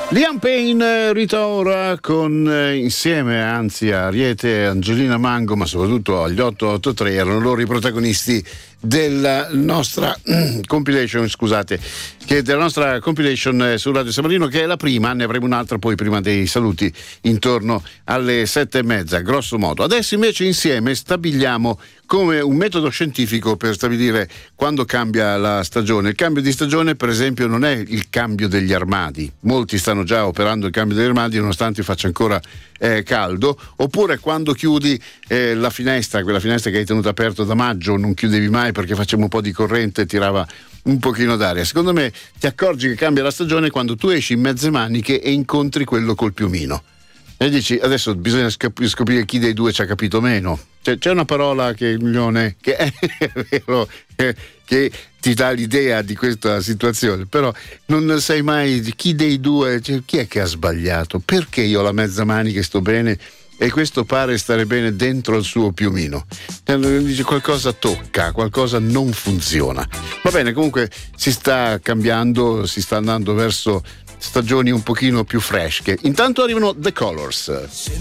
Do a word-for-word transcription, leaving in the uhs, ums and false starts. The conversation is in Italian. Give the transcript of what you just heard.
Liam Payne ritorna con eh, insieme anzi a Ariete, Angelina Mango, ma soprattutto agli otto otto tre, erano loro i protagonisti della nostra compilation, scusate, che della nostra compilation su Radio San Marino, che è la prima, ne avremo un'altra poi prima dei saluti intorno alle sette e mezza, grosso modo. Adesso invece insieme stabiliamo come un metodo scientifico per stabilire quando cambia la stagione. Il cambio di stagione, per esempio, non è il cambio degli armadi. Molti stanno già operando il cambio degli armadi nonostante faccia ancora eh, caldo, oppure quando chiudi eh, la finestra, quella finestra che hai tenuto aperta da maggio, non chiudevi mai perché faceva un po' di corrente e tirava un pochino d'aria. Secondo me ti accorgi che cambia la stagione quando tu esci in mezze maniche e incontri quello col piumino. E dici, adesso bisogna scop- scoprire chi dei due ci ha capito meno. Cioè, c'è una parola che non è, che è vero, che, che ti dà l'idea di questa situazione, però non sai mai di chi dei due, cioè, chi è che ha sbagliato, perché io ho la mezza manica e sto bene e questo pare stare bene dentro il suo piumino. Dice, qualcosa tocca, qualcosa non funziona. Va bene, comunque si sta cambiando, si sta andando verso stagioni un pochino più fresche. Intanto arrivano The Colors.